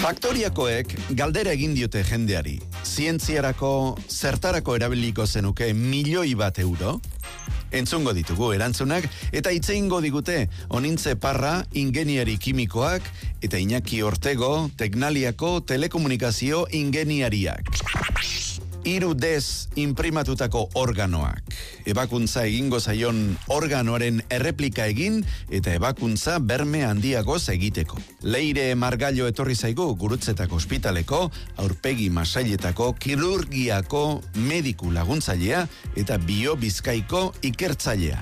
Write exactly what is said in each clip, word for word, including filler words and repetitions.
Faktoriakoek galdera egin diote jendeari. Zientziarako zertarako erabiliko zenuke milioi bat euro? Entzungo ditugu erantzunak eta hitz egingo digute Onintze Parra, ingeniari kimikoak, eta Iñaki Ortego, Teknaliako telekomunikazio ingeniariak. Hiru dez inprimatutako organoak. Ebakuntza egingo zaion organoaren erreplika egin eta ebakuntza berme handiagoz egiteko. Leire Margallo etorri zaigu Gurutzetako ospitaleko, aurpegi masailetako kirurgiako mediku laguntzailea eta biobizkaiko ikertzailea.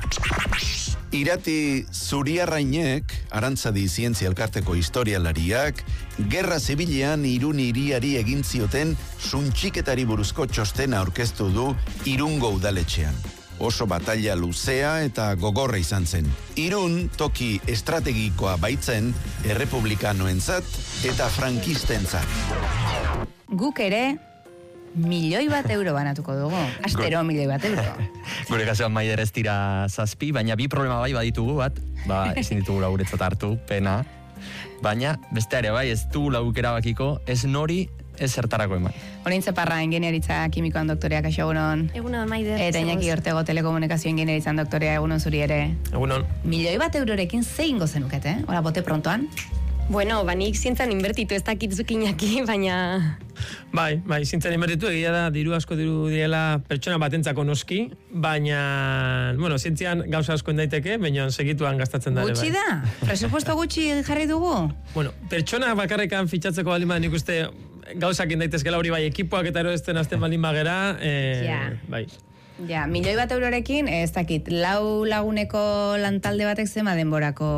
Irati Zuriarrainek, Arantzadi Zientzia Elkarteko historialariak, Gerra Zibilean Irun hiriari egin zioten suntxiketari buruzko txostena aurkeztu du Irungo udaletxean. Oso batalla luzea eta gogorra izan zen. Irun toki estrategikoa baitzen errepublikanoentzat eta frankistentzat. Guk ere milioi bat euro banatuko dugu. Astero milioi bat euro. Gure kasuan Maider ez dira zazpi, baina bi problema bai baditugu bat, ba ezin ditugu lauretzat hartu, pena. Baina beste ere bai ez du lauk erabakiko, ez nori, ez zertarako eman. Onintze Parra, ingeniaritza kimikoan doktorea, kaixo egunon. Egunon, Maider. Eta Iñaki Ortego, telekomunikazio ingeniaritzan doktorea, egunon zuri ere. Egunon. Milioi bat eurorekin ze ingo zenukete, ora bote prontoan? Bueno, banik zientzan inbertitu ez dakitzuk Iñaki, baina... Bai, bai, zientzan inbertitu egia da, diru asko diru direla pertsona batentzako noski, baina, bueno, zientzian gauza asko endaiteke, baina segituan gastatzen dara. Gutxi da? Presupuesto gutxi jarri dugu? Bueno, pertsona bakarrekan fitxatzeko baldin bada nik uste gauzak endaitezkela hori bai, ekipoak eta eroesten azten baldin bagera, eh, ja. Bai. Ja, milioi bat eurorekin, ez dakit, lau laguneko lantalde batek zema denborako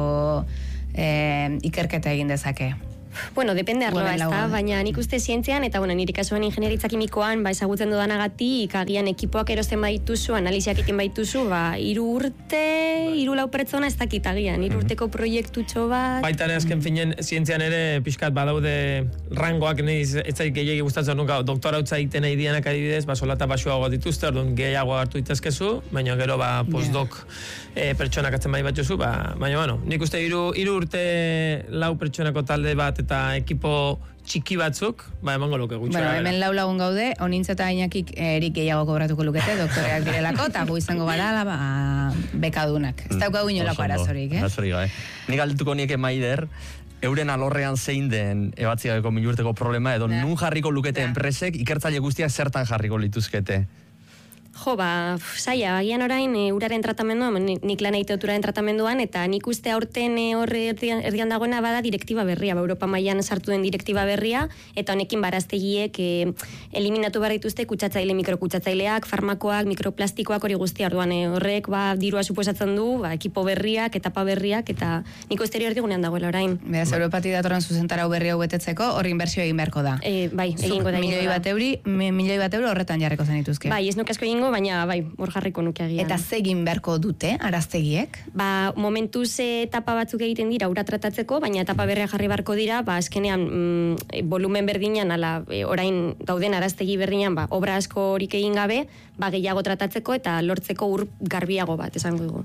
eh, ikerketa egin dezake. Bueno, depende arloa, Bueno, ez da, lau- baina nik uste zientzian, eta bueno, nire kasuan ingenieritza kimikoan, ba, ezagutzen dudanagatik, agian ekipoak erosten baituzu, analiziak egiten baituzu, ba, hiru urte, hiru lau pertsona ez dakit agian, hiru urteko proiektutxo bat. Baita ere azken finen zientzian ere pixkat badaude rangoak neiz etzaik gehiagi gustatzen nuka doktorautza egiten nahi dianak adibidez, ba solata baxuago dituzte, orduan gehiago hartu ditazkezu, baina gero ba postdoc eh, pertsonak atzen bai batzuzu, ba, baina bueno, nik uste hiru hiru urte lau pertsonako talde bat eta ekipo txiki batzuk, ba emango luke gutxi. Bueno, hemen lau lagun gaude, Onintze eta Iñakik erik gehiago kobratuko lukete, doktoreak direlako, eta gu izango gara, ba, bekadunak. Ez daukagu inolako arazorik, eh? Arazorik, gabe. Nik galdetuko nieke Maider, euren alorrean zein den ebatzigabeko milurteko problema, edo Ja. nun jarriko lukete Ja. enpresek, ikertzaile guztiak zertan jarriko lituzkete. Jo, ba, saia, agian orain e, uraren tratamenduan, ni- nik lan egite dut uraren tratamenduan, eta nik uste aurten e, horre erdian, erdian dagoena bada direktiba berria, ba, Europa mailan sartu den direktiba berria, eta honekin baraztegiek e, eliminatu behar dituzte kutsatzaile, mikrokutsatzailea, farmakoak, mikroplastikoak hori guztia, orduan e, horrek ba, dirua suposatzen du, ba, ekipo berriak, etapa berriak, eta nik uste hori erdigunean dagoela orain. Beraz, Europatik datorren zuzentara berri hau betetzeko, hori inbertsio egin beharko da. E, bai, Zuk egingo da. milioi egingo da. bat euri, mi- milioi bat euro horretan jarriko zenituzke. Bai, ez nuke asko egingo, baina bai, hor jarriko nuke agian. Eta ze egin beharko dute, araztegiek? Ba, momentuz eh, etapa batzuk egiten dira ura tratatzeko, baina etapa berria jarri beharko dira, ba, azkenean mm, eh, volumen berdinan, ala, eh, orain dauden araztegi berdinan, ba, obra asko horik egin gabe, ba, gehiago tratatzeko eta lortzeko ur garbiago bat, esango dugu.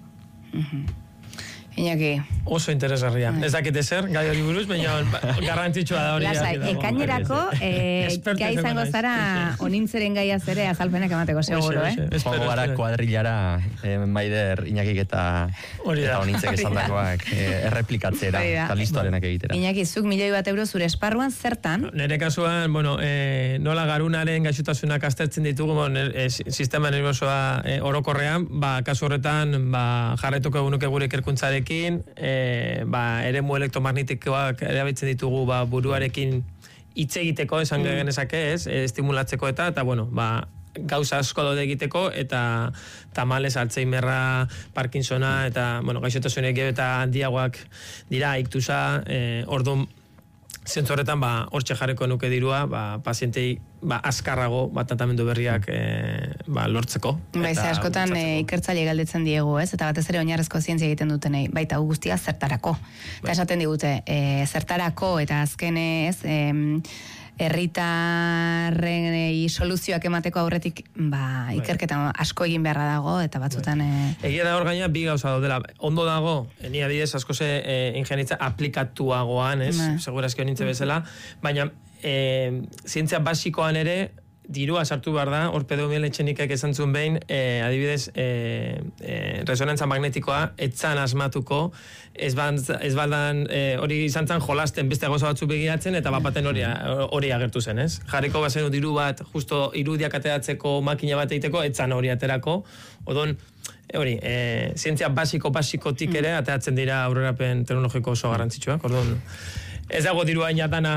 Iñaki. Oso interesgarria. Ez dakit ezer, gai hori buruz, baina garrantzitsua da hori. Lasai, dago. ekainerako, eh, Experto gai izango izango naiz. zara Onintzeren gaiaz ere azalpenak emateko seguro, Hoxe, eh? hoxe. Espero, Joango gara espero. kuadrillara, eh, Maider, Iñakik eta, Hori da. eta Onintzek Hori da. esandakoak eh, erreplikatzera, Hori da. eta listoarenak egitera. Iñaki, zuk milioi bat euro zure esparruan zertan? Nere kasuan, bueno, eh, nola garunaren gaixotasunak aztertzen ditugu, bon, eh, sistema nerviosoa eh, orokorrean, ba, kasu horretan, ba, jarretuko egunuke gure ikerkuntzarekin, eh, ba, eremu elektromagnetikoak erabiltzen ditugu ba, buruarekin hitz egiteko, esan mm. genezake ez, eh, estimulatzeko eta, eta bueno, ba, gauza asko daude egiteko, eta tamales, Alzheimerra, Parkinsona, eta, bueno, gaixotasunek gero eta handiagoak dira, iktusa, eh, orduan, zentzu horretan, ba, hortxe jarriko nuke dirua, ba, pazientei, ba, azkarrago, ba, tratamendu berriak, e, ba, lortzeko. Baiz, eta askotan bultzatzeko. e, ikertzaile galdetzen diegu, ez? Eta batez ere oinarrezko zientzia egiten dutenei, baita gu guztia zertarako. Eta esaten digute, e, zertarako eta azken ez, em, herritarren soluzioak emateko aurretik, ba, ikerketa asko egin beharra dago, eta batzutan... E... Egia da hor gaina bi gauza daudela. Ondo dago, ni adibidez asko ze e, ingenieritza aplikatuagoan, ez? Segurazki honintze bezala, baina e, zientzia basikoan ere, dirua sartu behar da, hor Pedro Miguel Etxenikek esan zuen behin, eh, adibidez, eh, eh, resonantza magnetikoa, etzan asmatuko, ez, ban, ez baldan eh, hori izan zan jolasten beste goza batzu begiratzen, eta bapaten hori, hori agertu zen, ez? Jarriko bazen diru bat, justo irudiak ateratzeko makina bat egiteko, etzan hori aterako, odon, hori, eh, zientzia basiko-basikotik ere, ateratzen dira aurrerapen teknologiko oso garrantzitsuak, orduan, ez dago dirua inatana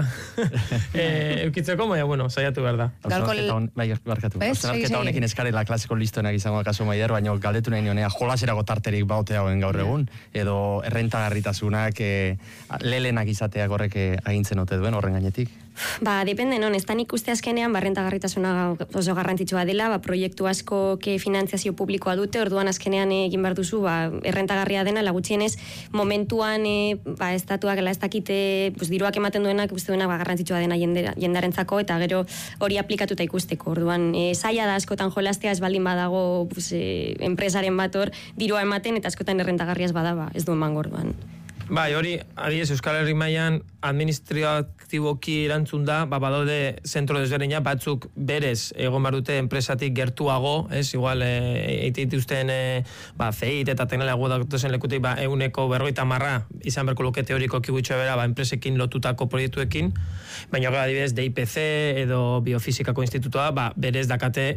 e, eukitzeko, baina, bueno, saiatu behar da. Hausnarketa hon, bai, barkatu. Hausnarketa honekin eskarela klasiko listoenak izango akaso Maider, baina galdetu nahi nionea jolaserako tarterik baute hauen gaur egun, edo errentagarritasunak, e, lelenak izateak horrek agintzen ote duen horren gainetik. Ba, depende, non, ez da nik uste azkenean, barrentagarritasuna oso garrantzitsua dela, ba, proiektu asko ke finanziazio publikoa dute, orduan azkenean egin behar duzu, ba, errentagarria dena, lagutxienez, momentuan, e, ba, estatuak, la ez dakite, pues, diruak ematen duenak, uste duenak, ba, garrantzitsua dena jendera, jendarentzako, eta gero hori aplikatuta ikusteko, orduan, e, zaila da askotan jolastea, ez baldin badago, pues, e, enpresaren bat hor, dirua ematen, eta askotan errentagarriaz badaba, ez duen mango orduan. Bai, hori, adiez, Euskal Herri mailan administratiboki erantzun da, ba, badaude zentro desberdina, batzuk berez egon behar dute enpresatik gertuago, ez, igual, eite dituzten, e, ba, feit eta teknologiago dagoetzen lekutik, ba, euneko berroita marra, izan berko luke teoriko kibutxo bera, ba, enpresekin lotutako proiektuekin, baina gara, adibidez, D I P C edo Biofizikako Institutoa, ba, berez dakate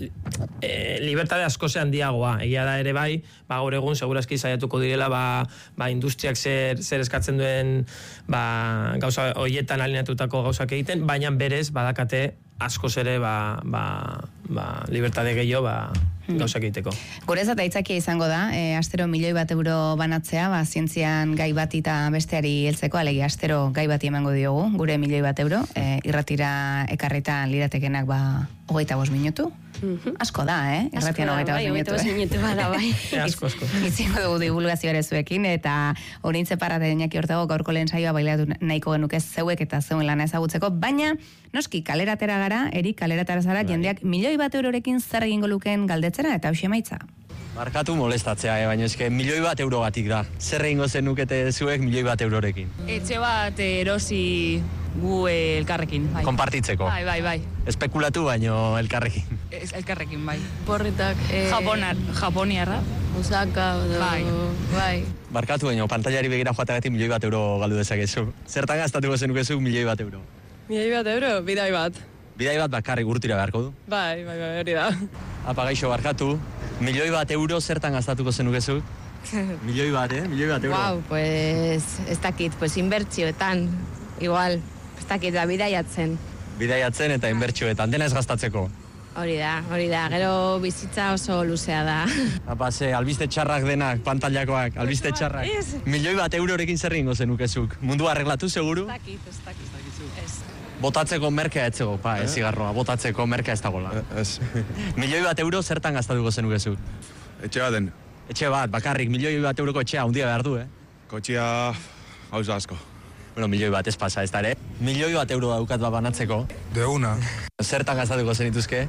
e, libertade asko ze handiagoa, egia da ere bai, ba, gaur egun, segurazki saiatuko direla, ba, ba, industriak zer, zer eskatzen duen, ba, gauza hoietan alineatutako gauzak egiten, baina berez badakate askoz ere ba, ba, ba, libertade gehiago ba, gauzak egiteko. Gurezat aitzakia izango da, e, astero milioi bat euro banatzea, ba, zientzian gai bat eta besteari heltzeko, alegia astero gai bati emango diogu, gure milioi bat euro, e, irratira ekarrita liratekenak ba, hogeita bost minutu. Mm-hmm. Asko da, eh? Irratian hogeita bost minutu. Hogeita bost minutu bada, bai. Asko, asko. Itzingo dugu divulgazio ere zuekin, eta horintze parate Iñaki Ortego gaurko lehen saioa bailatu nahiko genukez zeuek eta zeuen lana ezagutzeko, baina noski kaleratera gara, eri kaleratera zara, jendeak milioi bat eurorekin zer egingo lukeen galdetzera, eta hauxe maitza. Markatu molestatzea, eh? Baina eske milioi bat euro batik da. Zer egingo zenukete zuek milioi bat eurorekin? Etxe bat erosi gu elkarrekin. Bai. Konpartitzeko. Bai, bai, bai. Espekulatu baino elkarrekin. Ez, elkarrekin, bai. Porretak. Eh, Japonar, Japoniarra. Osaka, edo, Bai. bai. Barkatu baino, pantailari begira joategatik milioi bat euro galdu dezakezu. Zertan gastatuko zenukezu milioi bat euro? Milioi bat euro, bidai bat. Bidai bat bakarrik urtira beharko du. Bai, bai, bai, hori da. Apa, gaixo, barkatu. Milioi bat euro zertan gastatuko zenukezu? Milioi bat, eh? Milioi bat euro. Wow, pues, ez dakit, pues, inbertsioetan, igual, ez dakit, da, bidaiatzen. Bidaiatzen eta inbertsioetan, dena ez gastatzeko. Hori da, hori da, gero bizitza oso luzea da. Apa, ze, albiste txarrak denak, pantailakoak, albiste txarrak. Ez. Milioi bat eurorekin zer egingo zenukezuk? Mundua arreglatu, seguru? Ez dakit, ez dakit. Ez. Botatzeko merkea etzego, pa, ez zigarroa, botatzeko merkea ez dagoela. Ez. Milioi bat euro zertan gastatuko zenukezuk? Etxe baten, Etxe bat, bakarrik, milioi bat euroko etxea handia behar du, eh? kotxia gauza asko. Bueno, milioi bat ez pasa, ez da ere? Milioi bat euro daukat bat banatzeko. De una. Zertan gastatuko zenituzke?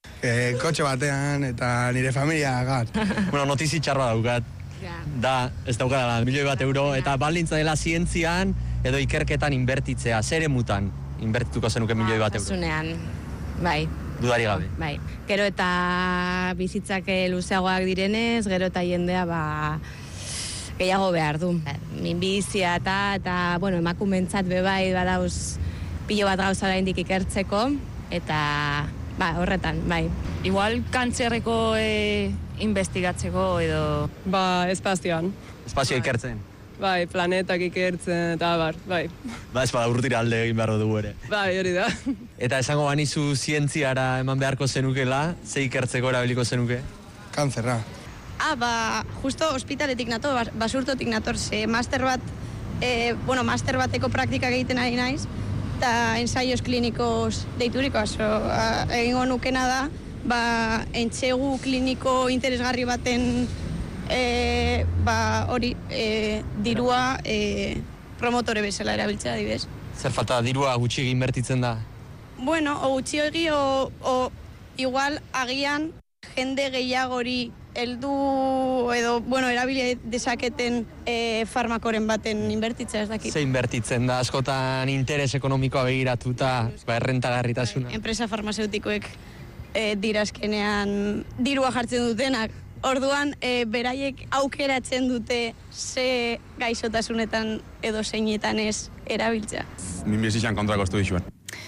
E, kotxe batean eta nire familia gat. Bueno, notizi txarra daukat. Da, ez daukadala, milioi bat euro, eta balintza dela zientzian edo ikerketan inbertitzea, zer emutan inbertituko zenuke milioi bat euro. Tasunean, bai. Dudari gabe. Bai. Gero eta bizitzak luzeagoak direnez, gero eta jendea, ba, gehiago behar du. Minbizia eta, eta, bueno, emakumentzat bebai badauz pilo bat gauza oraindik ikertzeko, eta, ba, horretan, bai. Igual kantzerreko e, investigatzeko edo... Ba, espazioan. Espazio ikertzen. Bai, planetak ikertzen eta bar, bai. Ba, ez bada urtira alde egin behar dugu ere. Bai, hori da. Eta esango banizu zientziara eman beharko zenukela, ze ikertzeko erabiliko zenuke? Kanzerra. Ah, ba, justo hospitaletik nator, bas- basurtotik nator, ze master bat, eh, bueno, master bateko praktikak egiten ari naiz, eta ensaios klinikos deituriko, aso, a, egingo nukena da, ba, entsegu kliniko interesgarri baten, e, ba, hori, e, dirua e, promotore bezala erabiltzea, adibidez. Zer falta, dirua gutxi egin bertitzen da? bueno, o gutxi egi, o, o igual agian jende gehiagori heldu edo, bueno, erabili dezaketen e, farmakoren baten inbertitzea ez dakit. Ze inbertitzen da, askotan interes ekonomikoa begiratuta, ba, errentagarritasuna. Enpresa farmazeutikoek e, dirazkenean dirua jartzen dutenak. Orduan, e, beraiek aukeratzen dute ze gaixotasunetan edo zeinetan ez erabiltzea. Min bizitzan kontrako estu dixuen.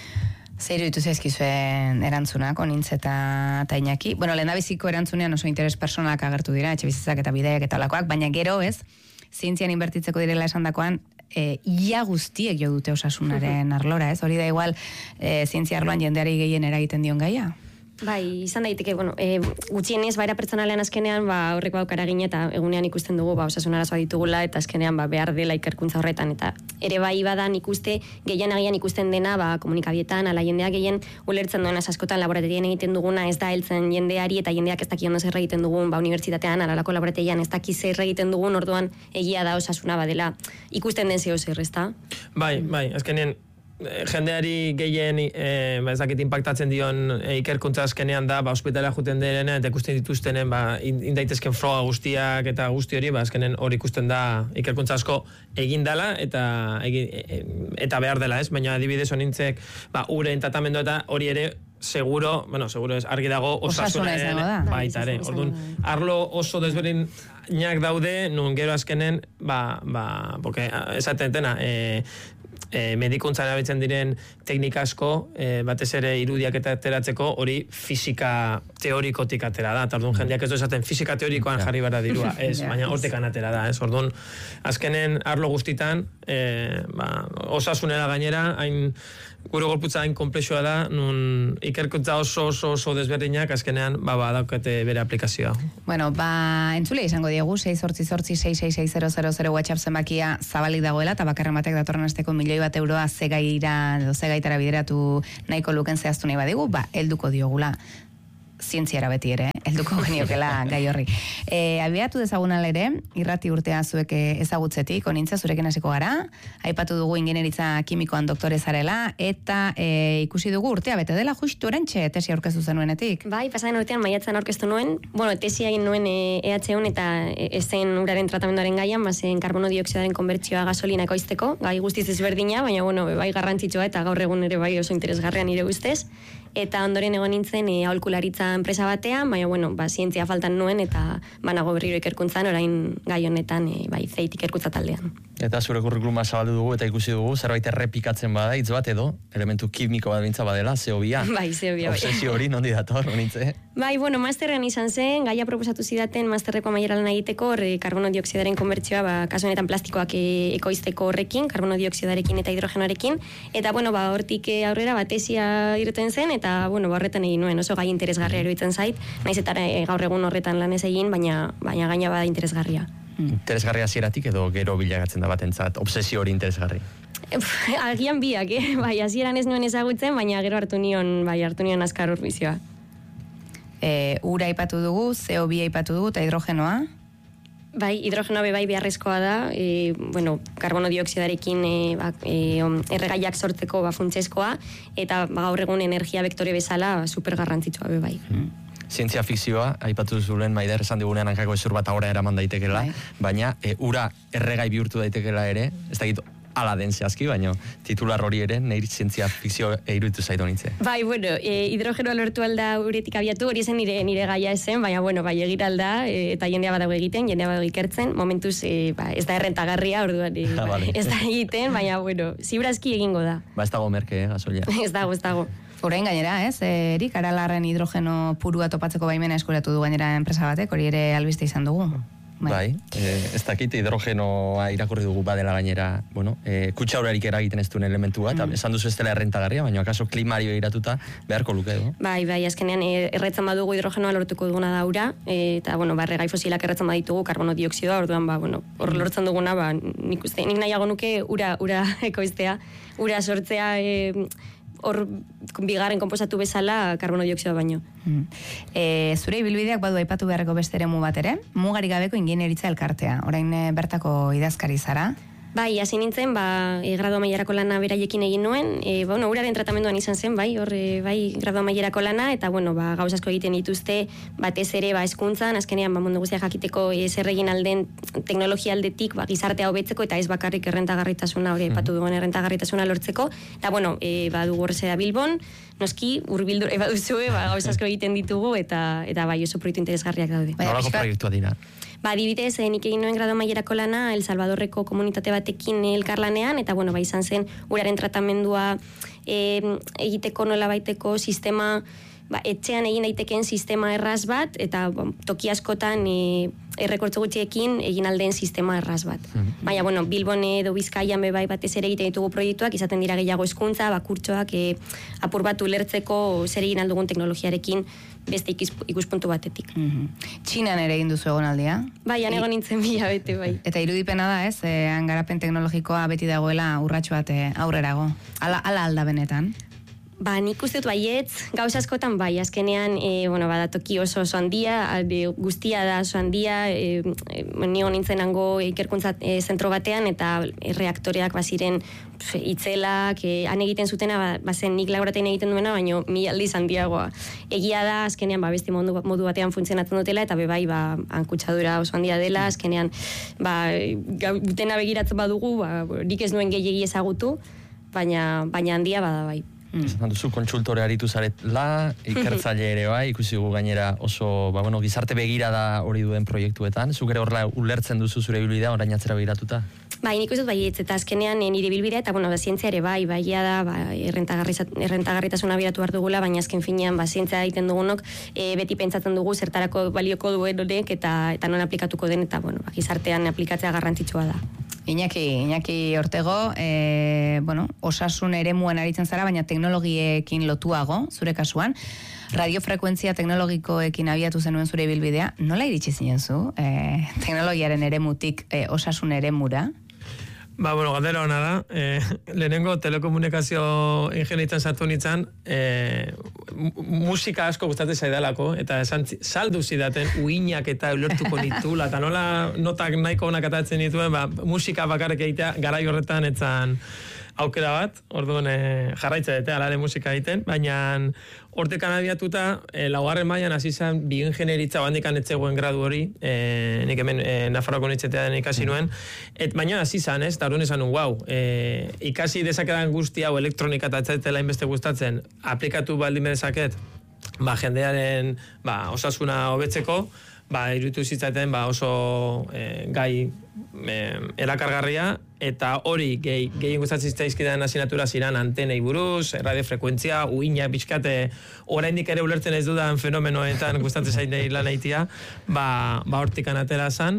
Zeiru dituz ezkizuen erantzunak, onintz eta Iñaki. Bueno, lehendabiziko erantzunean oso interes personalak agertu dira, etxe bizitzak eta bideak eta olakoak, baina gero ez, zientzian inbertitzeko direla esandakoan, e, ia guztiek jo dute osasunaren arlora, ez? Hori da igual, e, zientzia arloan jendeari gehien eragiten dion gaia? Bai, izan daiteke, bueno, e, gutxienez, baira pertsonalean azkenean, ba, horreko aukera gine eta egunean ikusten dugu, ba, osasun arazoa ditugula, eta azkenean, ba, behar dela ikerkuntza horretan, eta ere bai badan ikuste, gehien agian ikusten dena, ba, komunikabietan, ala jendea gehien ulertzen duena askotan laborategian egiten duguna, ez da heltzen jendeari, eta jendeak ez daki ondo zer egiten dugun, ba, unibertsitatean, alalako laborategian, ez daki zer egiten dugun, orduan egia da osasuna badela, ikusten den zeo zer, ez da? Bai, bai, azkenean, jendeari gehien e, ba, ez dakit impactatzen dion e, ikerkuntza azkenean da, ba, ospitalea juten direnen eta ikusten dituztenen, ba, indaitezken froga guztiak eta guzti hori, ba, azkenen hori ikusten da ikerkuntza asko egin dela eta, egin, e, eta behar dela, ez? Baina adibidez honintzek, ba, uren tratamendu eta hori ere seguro, bueno, seguro ez, argi dago osasunaren baita ere. Orduan, arlo oso desberdinak daude, nun gero azkenen, ba, ba, porque esaten dena, e, E, medikuntzan erabiltzen diren teknika asko, e, batez ere irudiak eta ateratzeko hori fisika teorikotik atera da. Eta orduan jendeak ez du esaten fisika teorikoan jarri bara dirua, ez, baina hortekan atera da, ez. Orduan, azkenen arlo guztitan, e, ba, osasunera gainera, hain gure gorputza hain komplexua da, nun ikerkuntza oso oso oso desberdinak azkenean, ba, ba, daukate bere aplikazioa. Bueno, ba, entzule izango diegu, sei zortzi zortzi sei sei sei zero zero zero WhatsApp zenbakia zabalik dagoela, eta bakarren batek datorren asteko milioi bat euroa zegaira, edo zegaitara bideratu nahiko luken zehaztu nahi badigu, ba, helduko diogula. Zientziara beti ere, helduko geniokela gai horri. E, abiatu dezagunal ere, irrati urtea zuek ezagutzetik, onintza zurekin hasiko gara, aipatu dugu ingenieritza kimikoan doktore zarela, eta e, ikusi dugu urtea bete dela justu orentxe tesi aurkeztu zenuenetik. Bai, pasaden urtean maiatzen aurkeztu nuen, bueno, tesi egin nuen E H un eta ezen uraren tratamenduaren gaian, bazen karbono dioksidaren konbertsioa gasolina ekoizteko, gai guztiz ezberdina, baina bueno, bai garrantzitsua eta gaur egun ere bai oso interesgarria nire ustez. Eta ondoren egon nintzen e, aholkularitza enpresa batean, baina, bueno, ba, zientzia faltan nuen, eta banago berriro ikerkuntzan, orain gai honetan, e, bai, zeit ikerkuntza taldean. Eta zure kurrikuluma zabaldu dugu, eta ikusi dugu, zerbait errepikatzen bada, hitz bat edo, elementu kimiko bat bintza badela, zeobia. Bai, zeobia, bai. Obsesio hori, nondi dator, honitze? Bai, bueno, masterrean izan zen, gaia proposatu zidaten masterreko amaiera lan egiteko, horre, karbono dioksidaren konbertsioa, ba, kasu honetan plastikoak e, ekoizteko horrekin, karbono dioksidarekin eta hidrogenoarekin, eta, bueno, ba, hortik aurrera, ba, tesia irten zen, eta, bueno, ba, horretan egin nuen, oso gai interesgarria eruditzen zait, naiz eta e, gaur egun horretan lan ez egin, baina, baina gaina bada interesgarria. Interesgarria zieratik edo gero bilagatzen da batentzat, obsesio hori interesgarri? Agian biak, eh? Bai, hasieran ez nuen ezagutzen, baina gero hartu nion, bai, hartu nion azkar urbizioa. E, ura aipatu dugu, C O bi aipatu dugu, eta hidrogenoa? Bai, hidrogenoa bai beharrezkoa da, e, bueno, karbono dioksidarekin e, ba, e, erregaiak sortzeko ba, funtsezkoa, eta ba, gaur egun energia vektore bezala super garrantzitsua be bai. Hmm. Zientzia fikzioa, aipatu zulen Maider esan digunean hankako ezur bat aurra eraman daitekela, baina e, ura erregai bihurtu daitekela ere, ez da gitu, ala den zehazki, baina titular hori ere, nire zientzia fikzio eiruditu zaitu nintze. Bai, bueno, e, hidrogenoa lortu alda uretik abiatu, hori zen nire, nire gaia esen, baina, bueno, bai, egir alda, e, eta jendea badago egiten, jendea badago ikertzen, momentuz, e, ba, ez da errentagarria, orduan, e, ah, vale. Ez da egiten, baina, bueno, ziurazki egingo da. Ba, ez dago merke, eh, gasolia. Ez dago, ez dago. Orain gainera, ez, Erik, Aralarren hidrogeno purua topatzeko baimena eskuratu du gainera enpresa batek, hori ere albiste izan dugu. Bai, bai eh, ez dakit hidrogenoa irakurri dugu badela gainera, bueno, eh, kutsaurarik eragiten ez duen elementua, eta mm. esan duzu ez dela errentagarria, baina akaso klimari begiratuta beharko luke, edo? Bai, bai, azkenean e, erretzen badugu hidrogenoa lortuko duguna da ura, e, eta, bueno, ba, erregai fosilak erretzen baditugu karbono dioksidoa, orduan, ba, bueno, hor lortzen duguna, ba, nik uste, nik nahiago nuke ura, ura ekoiztea, ura sortzea, e, hor bigarren konposatu bezala karbono dioksidoa baino. Hmm. E, zure ibilbideak badu aipatu beharreko beste eremu bat ere, mugarik gabeko ingeniaritza elkartea. Orain bertako idazkari zara? Bai, hasi nintzen, ba, e, gradu amaierako lana beraiekin egin nuen, e, bueno, uraren tratamenduan izan zen, bai, hor, e, bai, gradu amaierako lana, eta, bueno, ba, gauz asko egiten dituzte, batez ere, ba, eskuntzan, azkenean, ba, mundu guztia jakiteko e, zer egin alden teknologia aldetik, ba, gizartea hobetzeko, eta ez bakarrik errentagarritasuna, hori, epatu duen errentagarritasuna lortzeko, eta, bueno, e, ba, dugu horrezera Bilbon, noski, urbildu, eba duzue, ba, gauz asko egiten ditugu, eta, eta bai, oso proiektu interesgarriak daude. Nolako proiektua dira? Ba, adibidez, eh, nik egin nuen gradu amaierako lana El Salvadorreko komunitate batekin elkarlanean, eta, bueno, ba, izan zen, uraren tratamendua eh, egiteko nola baiteko sistema, ba, etxean egin daitekeen sistema erraz bat, eta ba, toki askotan e, errekortzo gutxiekin egin aldeen sistema erraz bat. Mm-hmm. Baina, bueno, Bilbon edo Bizkaian bebai batez ere egiten ditugu proiektuak, izaten dira gehiago hezkuntza, bakurtxoak e, apur bat ulertzeko zer egin aldugun teknologiarekin beste ikuspuntu batetik. Mm-hmm. Txinan ere egin duzu egonaldia? Bai, han egon nintzen bila bete, bai. Eta irudipena da, ez? E, garapen teknologikoa beti dagoela urratxo bat aurrerago. Ala, ala alda benetan? Ba, nik uste dut baietz, gauz askotan bai, azkenean, e, bueno, badatoki oso oso handia, e, guztia da oso handia, e, e, nio nintzen hango ikerkuntza e, zentro batean, eta e, reaktoreak baziren pf, itzelak, e, han egiten zutena, ba, bazen nik laboratein egiten duena, baino mila aldiz handiagoa. Egia da, azkenean, ba, beste modu, modu batean funtzionatzen dutela, eta bebai, ba, hankutsadura oso handia dela, azkenean, ba, gutena begiratzen badugu, ba, nik ez nuen gehiegi ezagutu, baina, baina handia bada bai. Mm. Duzu kontsultore aritu zaretla, ikertzaile ere bai, ikusi gu gainera oso, ba, bueno, gizarte begira da hori duen proiektuetan. Zuk ere horrela ulertzen duzu zure bilbidea, orain atzera begiratuta? Bai, nik uste dut baietz, eta azkenean nire bilbidea, eta bueno, da, zientzia ere bai, baia da, ba, errentagarritasuna biratu behar dugula, baina azken finean, ba, zientzia egiten dugunok, e, beti pentsatzen dugu zertarako balioko duen honek, eta, eta non aplikatuko den, eta bueno, ba, gizartean aplikatzea garrantzitsua da. Iñaki, Iñaki Ortego, e, bueno, osasun eremuan aritzen zara, baina teknologiekin lotuago, zure kasuan. Radiofrekuentzia teknologikoekin abiatu zenuen zure bilbidea. Nola iritsi zinen zu, e, teknologiaren eremutik e, osasun eremura? Ba, bueno, galdera hona da. Eh, lehenengo telekomunikazio ingenitzen sartu nintzen, eh, musika asko gustatzen zaidalako, eta esan saldu zidaten uinak eta ulertuko nitula, eta nola notak nahiko onak atatzen nituen, ba, musika bakarrik egitea garai horretan etzan aukera bat, orduan e, jarraitza dute alare musika egiten, baina hortekan abiatuta, e, laugarren mailan hasi zen bioingenieritza bandikan etzegoen gradu hori, e, nik hemen e, Nafarroko unibertsitatean ikasi nuen, et baina hasi zen, ez, eta orduan esan nuen, wow, e, ikasi dezakedan guzti hau elektronika eta etzaitela inbeste gustatzen, aplikatu baldin dezaket, ba, jendearen ba, osasuna hobetzeko, ba, iruditu zitzaten ba, oso e, gai e, erakargarria, eta hori gehi, gehien gustatzen zitzaizkidan asignatura ziren antenei buruz, radiofrekuentzia, uinak, pixkate, oraindik ere ulertzen ez dudan fenomenoetan gustatzen zainei lan eitia, ba, ba hortikan atera zan,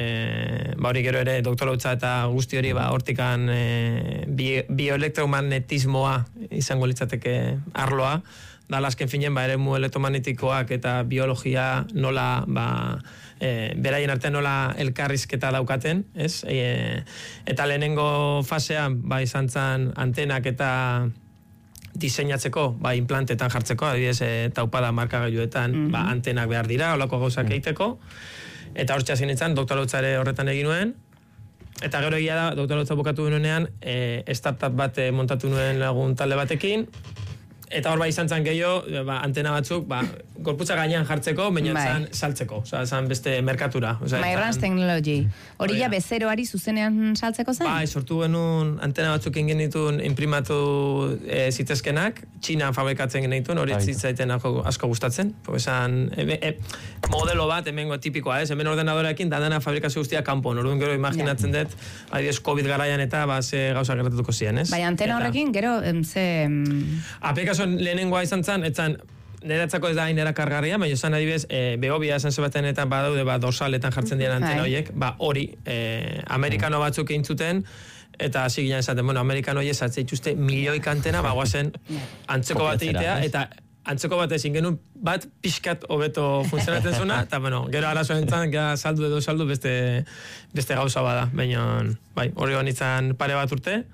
e, ba hori gero ere doktorautza eta guzti hori ba hortikan e, bi, bioelektromagnetismoa izango litzateke arloa, da azken finen ba eremu elektromagnetikoak eta biologia nola ba e, beraien artean nola elkarrizketa daukaten, ez? E, eta lehenengo fasean ba izan zen antenak eta diseinatzeko, ba implantetan jartzeko, adibidez e, taupada markagailuetan mm-hmm. ba antenak behar dira, holako gauzak egiteko. Eta hortxe hasi nintzen, doktorautza ere horretan egin nuen. Eta gero egia da, doktorautza bukatu nuenean, e, startup bat e, montatu nuen lagun talde batekin. Eta hor ba izan zen gehiago, ba, antena batzuk, ba, gorputza gainean jartzeko, baina zan saltzeko, oza, zan beste merkatura. Mairrans Technology. Hori ja bezeroari zuzenean saltzeko zen? Ba, sortu genuen antena batzuk ingen dituen imprimatu e, zitezkenak, Txinan fabrikatzen genituen, hori zitzaiten asko gustatzen. Esan, e, e, modelo bat, hemengo tipikoa, ez? Hemen ordenadorekin, dadana fabrikazio guztia kanpon. Orduan gero imaginatzen dut, adibidez COVID garaian eta ba, ze gauza gertatuko ziren, ez? Baina antena horrekin, gero, em, ze... Aplikazio lehenengoa izan zen, etzan, niretzako ez da hain erakargarria, baina esan adibidez, e, behobia esan zebatenetan badaude, ba, dorsaletan jartzen diren antena horiek, ba, hori, e, amerikano batzuk eintzuten, eta hasi ginen esaten, bueno, amerikano horiek zatzen ituzte milioik antena, ba, guazen antzeko bat egitea, eta antzeko bat ezin genuen bat pixkat hobeto funtzionatzen zuna, eta, bueno, gero arazoen zan, gara saldu edo saldu beste, beste gauza bada, baina, bai, hori honitzen pare bat urte,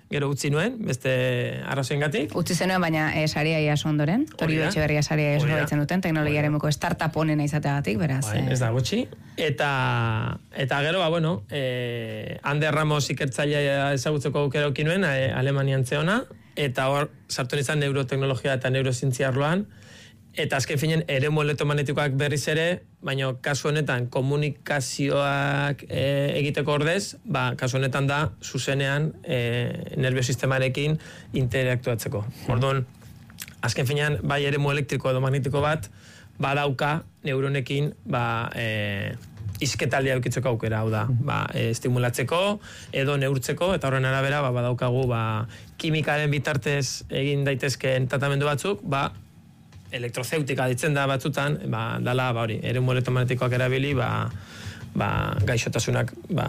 gero utzi nuen, beste arrazoengatik. Utzi zenuen, baina e, saria iaso ondoren, Tori Etxeberria saria iaso baitzen duten, teknologiaren muko startup honena izateagatik, beraz. Bai, ez da gutxi. Eta, eta gero, ba, bueno, eh, Ander Ramos ikertzailea ezagutzeko aukera eduki nuen, eh, Alemanian zeona, eta hor, sartu nizan neuroteknologia eta neurozientzia arloan, eta azken finen, eremu elektromagnetikoak berriz ere, baina kasu honetan komunikazioak e, egiteko ordez, ba, kasu honetan da, zuzenean e, nerviosistemarekin interaktuatzeko. Orduan, azken finean, bai eremu elektriko edo magnetiko bat, badauka neuronekin, ba, e, izketaldia eukitzeko aukera, hau da, ba, e, estimulatzeko, edo neurtzeko, eta horren arabera, ba, badaukagu, ba, kimikaren bitartez egin daitezkeen tratamendu batzuk, ba, elektrozeutika ditzen da batzutan, ba, dala, ba, hori, eremu elektromagnetikoak erabili, ba, ba, gaixotasunak, ba,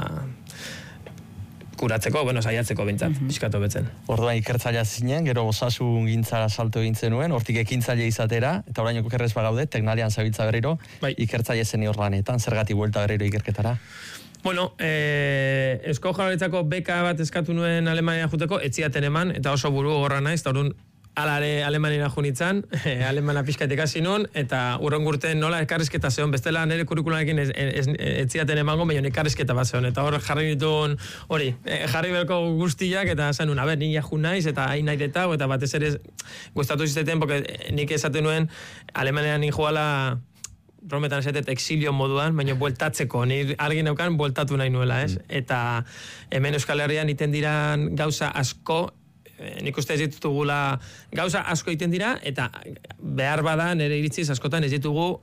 kuratzeko, bueno, saiatzeko bintzat, mm -hmm. pixkatu betzen. Orduan ikertzailea zinen, gero osasun gintzara salto egin zenuen, hortik ekintzaile izatera, eta orainoko kerrez bagaude, teknalian zabiltza berriro, bai. Ikertzaile zen hor lanetan, zergatik buelta berriro ikerketara? Bueno, eh, Eusko Jaurlaritzako beka bat eskatu nuen Alemania juteko, etziaten eman, eta oso buru gorra naiz, eta orduan alare Alemaniera junitzan, alemana pixkaitek hasi nun, eta urren gurten nola ekarrizketa zeon, bestela nire kurrikulanekin ez, ez, ez ziaten emango, baina ekarrizketa bat zeon, eta hor jarri dituen, hori, jarri berko guztiak, eta esan nuen, a ber, nila jun naiz, eta hain nahi eta, eta batez ere gustatu zizeten, porque nik esaten nuen, Alemaniera nik joala, brometan esatet, exilio moduan, baina bueltatzeko, nire argi neukan bueltatu nahi nuela, ez? Eta hemen Euskal Herrian iten diran gauza asko, nik uste ez ditugula gauza asko egiten dira, eta behar bada nire iritziz askotan ez ditugu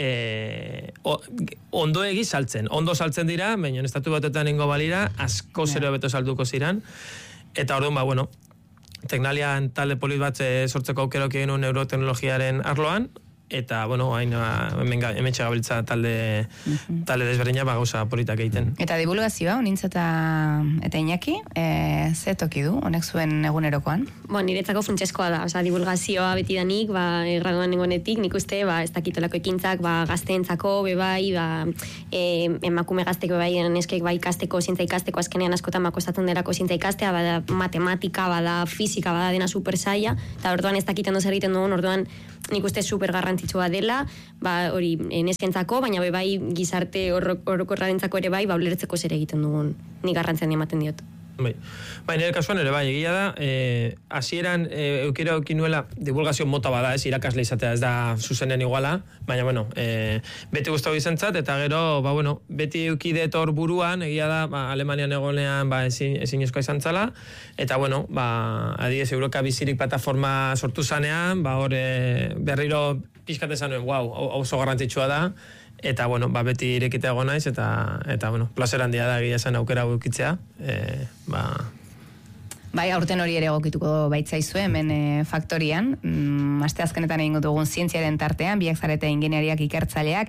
e, ondo egi saltzen. Ondo saltzen dira, baina estatu batetan ingo balira, asko zero beto salduko ziran. Eta orduan, ba, bueno, teknalian talde polit bat sortzeko aukerok egin neuroteknologiaren arloan, eta, bueno, hain, hemen txagabiltza talde, talde desberdina ba, gauza politak egiten. Eta divulgazioa, onintza eta, eta Iñaki, e, ze toki du, honek zuen egunerokoan? Bo, niretzako funtseskoa da, oza, divulgazioa beti danik, ba, graduan nengonetik, nik uste, ba, ez dakitolako ekintzak, ba, gazteentzako, bebai, ba, e, emakume gazteko, bebai, neskek, bai, ikasteko, zintza ikasteko, azkenean askotan makostatzen derako zintza ikastea, bada matematika, bada fizika, bada dena super zaila, eta orduan ez dakiten dozer egiten dugun, orduan nik uste super garrantzitsua dela, ba, hori, neskentzako, baina bai gizarte orokorrarentzako ere bai, ba, ulertzeko zer egiten dugun, nik garrantzian ematen diot. Bai, bai nire kasuan ere bai, egia da, eh, hasieran eh, eukera eukinuela divulgazio mota bada, ez, irakasle izatea ez da zuzenen iguala, baina, bueno, eh, beti guztau izentzat, eta gero, ba, bueno, beti eukidet hor buruan, egia da, ba, Alemanian egonean, ba, ezin, ezin eskoa izan zala, eta, bueno, ba, adiez, Euroka Bizirik plataforma sortu zanean, ba, hor, eh, berriro pixkate zanuen, wow, oso garrantzitsua da, eta, bueno, ba, beti irekita egon naiz, eta, eta bueno, plazer handia da egia esan aukera gukitzea. E, ba... Bai, aurten hori ere egokituko baitzaizue, hemen e, faktorian, mm, aste azkenetan egingo dugun zientziaren tartean, biak zarete ingeniariak ikertzaileak,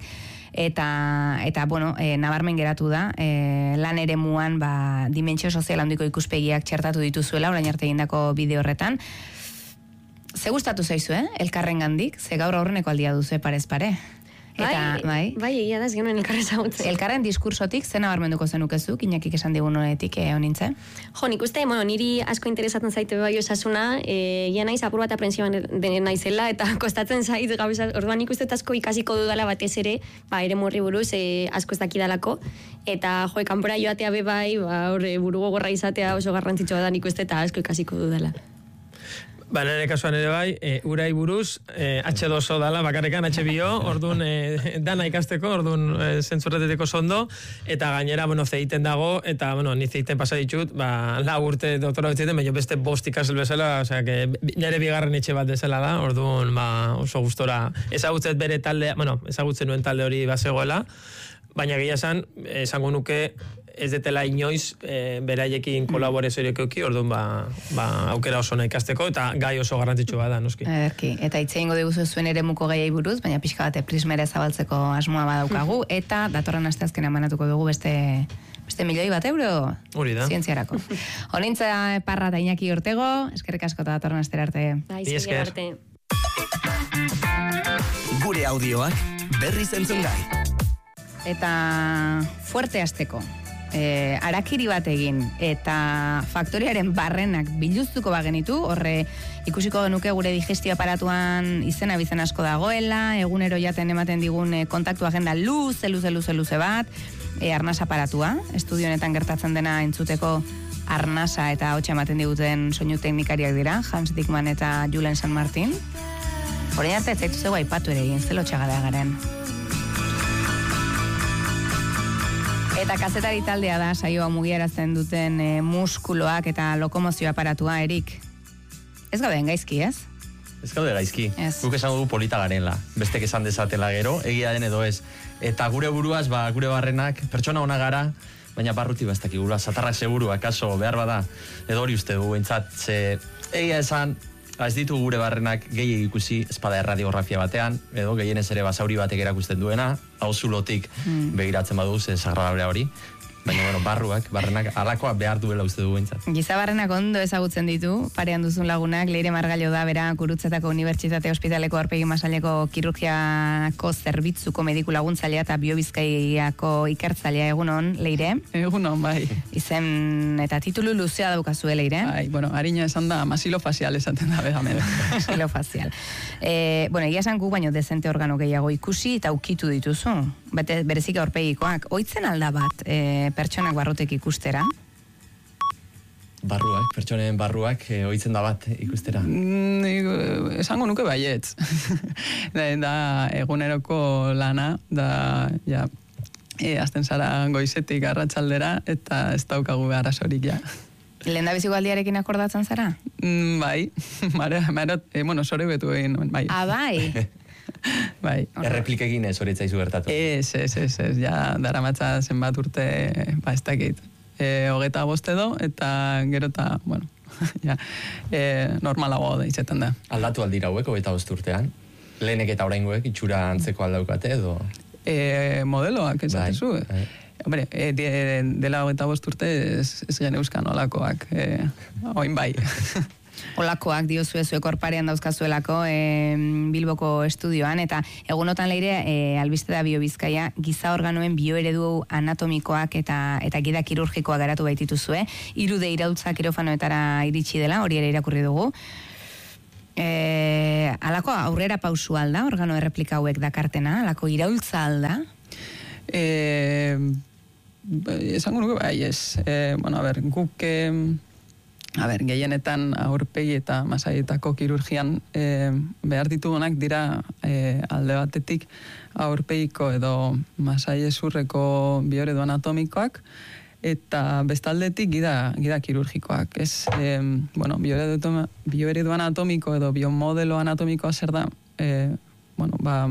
eta, eta bueno, e, nabarmen geratu da, e, lan ere muan, ba, dimentsio sozial handiko ikuspegiak txertatu dituzuela, orain arte egindako bideo horretan. Ze gustatu zaizu, eh? Elkarren gandik, ze gaur aurreneko aldia duzu parez pare. Eta, bai, bai, egia da, ez genuen elkarren zagutzen. Elkarren diskursotik, zena barmenduko zenukezuk, Iñakik esan digun honetik eh, honintze? Jo, nik uste, bueno, niri asko interesatzen zaite bai osasuna, e, ja naiz apur bat aprensioan den naizela, eta kostatzen zait, gauza, orduan nik uste asko ikasiko dudala batez ere, ba, ere morri buruz, e, asko ez dakidalako, eta jo, kanpora joatea be bai, ba, horre, burugo gorra izatea oso garrantzitsua da nik uste, eta asko ikasiko dudala. Ba, nire kasuan ere bai, e, urai buruz, e, hache dos o dala, bakarrekan hache bi o, orduan e, dana ikasteko, orduan e, zentzurreteteko sondo, eta gainera, bueno, zeiten dago, eta, bueno, ni zeiten pasa ditut, ba, la urte doktora betzeiten, baina beste bost ikasel bezala, osea, que nire bigarren etxe bat bezala da, orduan, ba, oso gustora, ezagutzet bere talde, bueno, ezagutzen nuen talde hori bazegoela, baina gila esan, esango nuke, ez detela inoiz e, beraiekin kolaborezioak euki, orduan ba, ba, aukera oso nahi ikasteko, eta gai oso garrantzitsu bada, noski. Ederki, eta hitz egingo diguzu zuen eremuko gaiei buruz, baina pixka bate prismere zabaltzeko asmoa badaukagu, eta datorren asteazken emanatuko dugu beste beste milioi bat euro hori da. Zientziarako. Honintza Parra eta Iñaki Ortego, eskerrik asko eta datorren astera arte. Bai, esker arte. Gure audioak berriz entzun gai. Eta fuerte asteko. e, arakiri bat egin, eta faktoriaren barrenak biluztuko bagenitu, horre ikusiko genuke gure digestio aparatuan izena bizen asko dagoela, egunero jaten ematen digun e, kontaktu agenda luze, luze, luze, luze bat, e, arnas aparatua, estudio honetan gertatzen dena entzuteko arnasa eta hotxa ematen diguten soinu teknikariak dira, Hans Dickman eta Julen San Martin. Horein arte, zaitu zego aipatu ere egin, zelo txagara garen. Eta kazetari taldea da, saioa mugiarazten duten e, muskuloak eta lokomozio aparatua, Erik. Ez gauden gaizki, ez? Ez gaude gaizki. Ez. Guk esan dugu polita garela. Bestek esan dezatela gero, egia den edo ez. Eta gure buruaz, ba, gure barrenak, pertsona ona gara, baina barruti bastak igula, satarrak seguru, akaso, behar bada, edo hori uste du, entzat, ze, egia esan, ez ditu gure barrenak gehi ikusi espada erradiografia batean, edo gehienez ere basauri batek erakusten duena, hau zulotik mm. begiratzen badu, ze sagrabrea hori, baina, bueno, barruak, barrenak, alakoa behar duela uste du entzat. Giza barrenak ondo ezagutzen ditu, parean duzun lagunak, Leire Margallo da, bera, Gurutzetako Unibertsitate Ospitaleko Aurpegi Masaileko Kirurgiako Zerbitzuko Mediku Laguntzailea eta Biobizkaiako Ikertzailea, egunon, Leire? Egunon, bai. Izen eta titulu luzea daukazue, Leire? Bai, bueno, harina esan da, masilofazial esaten da, bedame. Masilofazial. E, bueno, egia esan gu baino dezente organo gehiago ikusi eta ukitu dituzu. Bete, berezik aurpegikoak. Oitzen alda bat, e, pertsonak barrutek ikustera? Barruak, pertsonen barruak, e, oitzen da bat ikustera? Mm, esango nuke baietz. da, da eguneroko lana, da, ja, e, azten zara goizetik arratsaldera, eta ez daukagu arazorik, ja. Lehen da biziko aldiarekin akordatzen zara? Mm, bai, mare, mare, e, bueno, sore betu egin, bai. Ah, bai? Bai. Erreplikekin ez hori etzaizu gertatu. Ez, ez, ez, ez, ja, daramatza zenbat urte, ba, ez dakit, e, hogeta bost edo, eta gero eta, bueno, ja, e, normalago da izaten da. Aldatu aldira hauek, hogeta bost urtean? Lehenek eta oraingoek itxura antzeko aldaukate edo? E, modeloak, esatezu. Bai, bai. Hombre, e, de, dela hogeta bost urte ez, ez gen euskan olakoak, e, oin bai. Olakoak diozue zuek orparean dauzkazuelako e, Bilboko estudioan, eta egunotan Leire e, albiste da Biobizkaia giza organoen bioeredu anatomikoak eta eta gida kirurgikoa garatu baitituzue, hirude iraultza kirofanoetara iritsi dela, hori ere irakurri dugu. E, alako aurrera pausu alda, organo erreplika hauek dakartena, alako iraultza alda? E, esango nuke bai, ez. E, bueno, a ber, guk... E, A ber, gehienetan aurpegi eta masaietako kirurgian e, behar ditugunak dira e, alde batetik aurpegiko edo masaiezurreko bioeredu anatomikoak eta bestaldetik gida, gida kirurgikoak. Ez, e, bueno, bioeredu, bioeredu anatomiko edo biomodelo anatomikoa zer da, e, bueno, ba,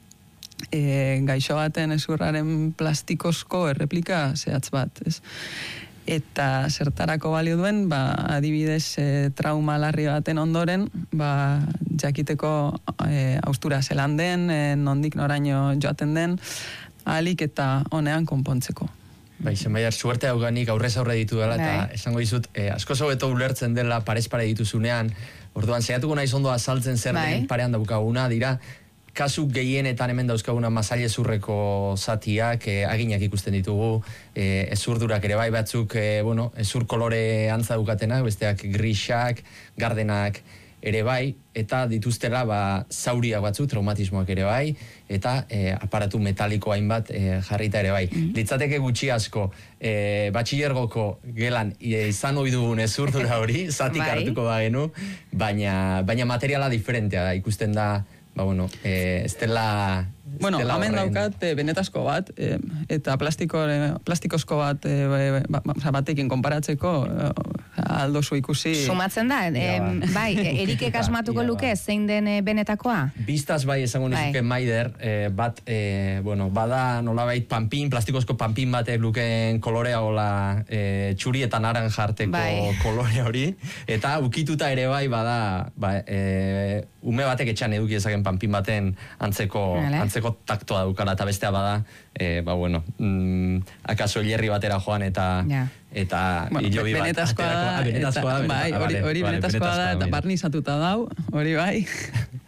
e, gaixo baten ezurraren plastikozko erreplika zehatz bat, ez? Eta zertarako balio duen, ba, adibidez e, trauma larri baten ondoren, ba, jakiteko e, austura zelan den, e, nondik noraino joaten den, ahalik eta honean konpontzeko. Bai, zenbaiar, suerte hauganik aurrez aurre ditu dela, eta esango dizut, eh, asko zobeto ulertzen dela parez pare dituzunean, orduan, zeiatuko naiz ondo azaltzen zer den parean daukaguna, dira, kasu gehienetan hemen dauzkaguna masailezurreko zatiak, eh, aginak ikusten ditugu, eh, ezurdurak ere bai batzuk, eh, bueno, ezur kolore antza dukatenak, besteak grisak, gardenak ere bai, eta dituztela ba, zauriak batzuk, traumatismoak ere bai, eta eh, aparatu metaliko hainbat eh, jarrita ere bai. Mm-hmm. Litzateke gutxi asko, eh, batxillergoko gelan e, izan ohi dugun ezurdura hori, zatik bai. Hartuko da genu, baina, baina materiala diferentea da, ikusten da, ba, bueno, eh, ez dela... Bueno, hemen daukat e, benetazko bat, e, eta plastiko, e, plastikozko bat e, ba, ba, batekin konparatzeko e, aldozu ikusi... Sumatzen da, e, bai, Erikek asmatuko luke zein den e, benetakoa? Biztaz bai esango nizuke bai. Maider, e, bat, e, bueno, bada nolabait panpin, plastikozko panpin batek lukeen kolorea ola e, txuri eta naranjarteko bai. Kolore hori, eta ukituta ere bai bada, ba, e, ume batek etxan eduki ezaken panpin baten antzeko, antzeko taktoa dukala, eta bestea bada, e, ba, bueno, mm, akaso hierri batera joan, eta, ja. eta bueno, hilobi bat. Benetazkoa da, benetazkoa da, bai, hori, hori benetazkoa da, eta barnizatuta dau, hori bai.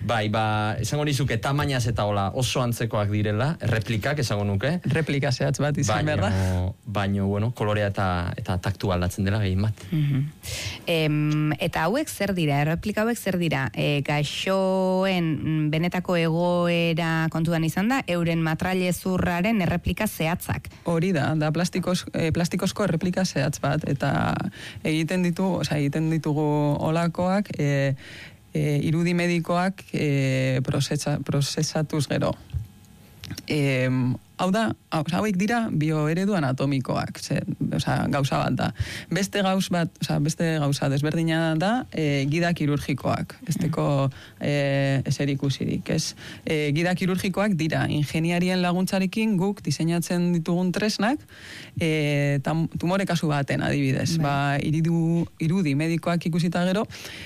Bai, ba, esango nizuke tamainaz eta hola oso antzekoak direla, replikak esango nuke. Replika zehatz bat izan behar da. Baino, bueno, kolorea eta, eta taktu aldatzen dela gehien bat. Mm-hmm. em, eta hauek zer dira, replika hauek zer dira? E, gaixoen benetako egoera kontuan izan da, euren matraile zurraren erreplika zehatzak. Hori da, da plastikos, eh, plastikozko erreplika zehatz bat, eta egiten ditu, oza, egiten ditugu olakoak, e, e, irudi medikoak e, prozesa, prozesatuz gero. E, hau da, hauek dira bioeredu anatomikoak, ze, oza, gauza bat da. Beste gauz bat, oza, beste gauza desberdina da e, gida kirurgikoak, esteko e, eser ikusirik, ez? E, gida kirurgikoak dira, ingeniarien laguntzarekin guk diseinatzen ditugun tresnak, e, tam, tumore kasu baten adibidez, ba, iridu, irudi medikoak ikusita gero,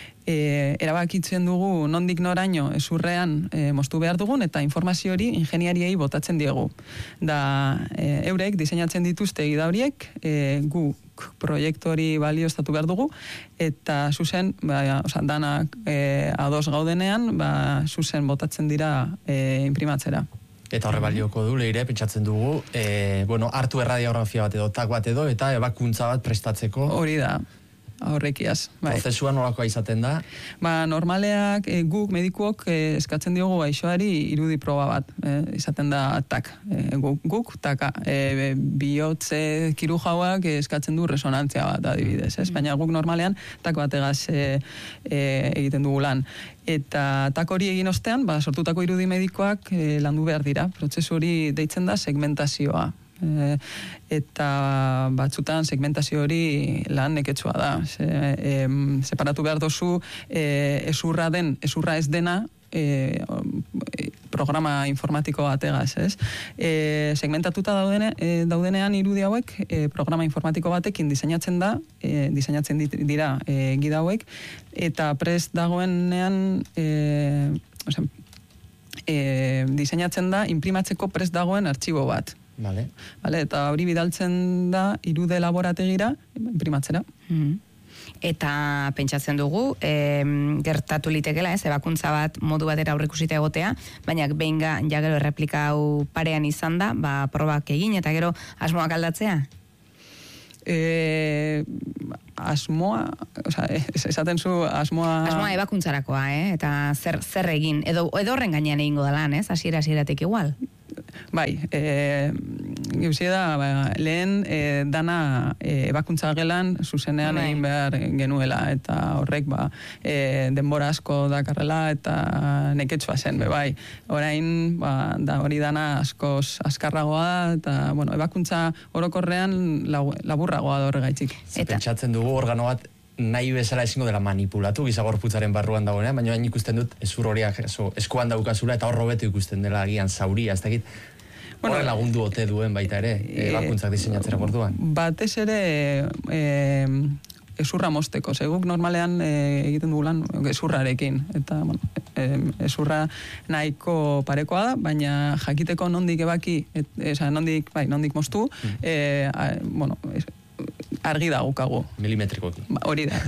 E, erabakitzen dugu nondik noraino ezurrean e, moztu behar dugun eta informazio hori ingeniariei botatzen diegu. Da, e, eurek diseinatzen dituzte gida horiek, e, guk proiektu hori balioztatu behar dugu, eta zuzen, ba, oza, danak e, ados gaudenean, ba, zuzen botatzen dira e, imprimatzera. Eta horre balioko du, leire, pentsatzen dugu, e, bueno, hartu erradiografia bat edo, tak bat edo, eta ebakuntza bat prestatzeko. Hori da. Horrekiaz. Bai. Prozesua nolakoa izaten da? Ba, normaleak e, guk medikuok e, eskatzen diogu gaixoari irudi proba bat. E, izaten da tak. E, guk, guk taka. E, bihotze kirujauak eskatzen du resonantzia bat adibidez. Ez? Baina guk normalean tak bategaz e, e, egiten dugu lan. Eta tak hori egin ostean, ba, sortutako irudi medikoak e, landu behar dira. Prozesu hori deitzen da segmentazioa. E, eta batzutan segmentazio hori lan neketsua da. Se, e, separatu behar dozu e, ezurra den, ezurra ez dena e, programa informatiko bategaz, ez? E, segmentatuta daudene, e, daudenean irudi hauek e, programa informatiko batekin diseinatzen da, e, diseinatzen dira e, gida hauek, eta prest dagoenean e, oza, e, diseinatzen da imprimatzeko prest dagoen artxibo bat. Vale. Vale, eta hori bidaltzen da irude laborategira imprimatzera. Mm. Eta pentsatzen dugu, e, gertatu litekela, ez, ebakuntza bat modu batera aurreikusita egotea, baina behin ga, ja gero erreplika hau parean izan da, ba, probak egin, eta gero asmoak aldatzea? E, asmoa, oza, esaten zu asmoa... Asmoa ebakuntzarakoa, eh? Eta zer, zer egin, edo, edo horren gainean egingo da lan, ez? Hasiera hasieratik igual. Bai, e, gauzie da, ba, lehen e, dana e, ebakuntza gelan zuzenean bai. egin behar genuela, eta horrek ba, e, denbora asko dakarrela eta neketsua zen, be, bai. Orain, ba, da, hori dana askoz askarragoa da, eta bueno, ebakuntza orokorrean laburragoa da horregaitzik. Pentsatzen dugu organo bat nahi bezala ezingo dela manipulatu, gizagorputzaren barruan dagoenean, baina hain ikusten dut ezur horiak eskuan daukazula eta hor hobeto ikusten dela agian zauria, ez dakit. Bueno, horre lagundu ote duen baita ere, ebakuntzak diseinatzera orduan. Batez ere e, ezurra mozteko, zeguk normalean e, egiten dugulan ezurrarekin, eta bueno, e, ezurra nahiko parekoa da, baina jakiteko nondik ebaki, et, esa, nondik, bai, nondik moztu, mm. e, a, bueno, es, argi dagokagu. Milimetriko. Ba, hori da.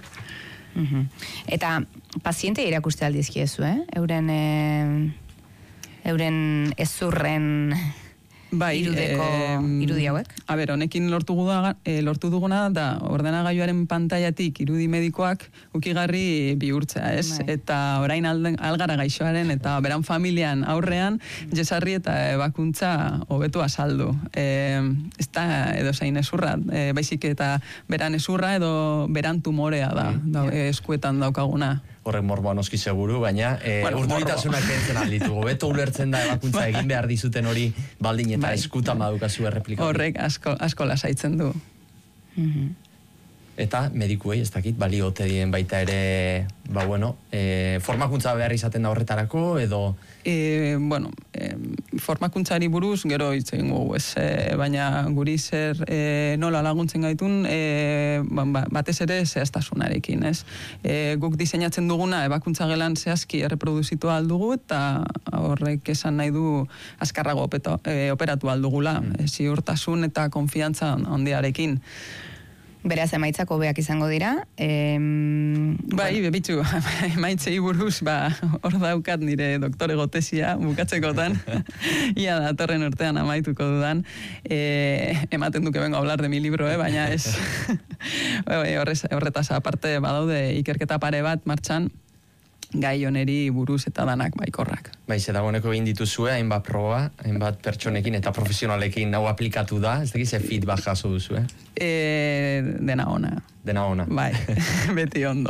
Eta paziente irakuste aldizkiezu, eh? Euren, e, euren ezurren bai, irudeko eh, irudi hauek? A ber, honekin lortu, guda, eh, lortu duguna da ordenagailuaren pantailatik irudi medikoak ukigarri bihurtzea, ez? Bai. Eta orain alden, algara gaixoaren eta beran familian aurrean jesarri eta ebakuntza hobetu azaldu. Eh, ez da edo zain ezurra, eh, baizik eta beran ezurra edo beran tumorea da, da eh, eskuetan daukaguna. Horrek morboa noski seguru, baina e, bueno, urduritasunak kentzen alditugu. Beto ulertzen da ebakuntza egin behar dizuten hori baldin eta bai. Eskutan badukazu erreplika. Horrek asko, asko lasaitzen du. Mm-hmm. Eta medikuei, ez dakit, baliote dien baita ere, ba bueno, e, formakuntza behar izaten da horretarako, edo... E, bueno, e, formakuntzari buruz gero hitz egin gugu, ez, e, baina guri zer e, nola laguntzen gaitun, e, ba, batez ere zehaztasunarekin, ez. E, guk diseinatzen duguna ebakuntza gelan zehazki erreproduzitu aldugu, eta horrek esan nahi du azkarrago opeto, e, operatu aldugula, mm. e, ziurtasun eta konfiantza handiarekin. Beraz, emaitzako hobeak izango dira. E, Bai, bebitzu, emaitzei buruz, ba, hor daukat nire doktorego tesia bukatzekotan, ia datorren urtean amaituko dudan, e, ematen duke bengo hablar de mi libro, eh, baina ez, horrez, horretaz aparte badaude ikerketa pare bat martxan, gai honeri buruz eta danak baikorrak. Bai, ze dagoeneko egin dituzue, hainbat proba, hainbat pertsonekin eta profesionalekin hau aplikatu da, ez dakiz, ze feedback jaso duzu, eh? E, dena ona. Dena ona. Bai, beti ondo.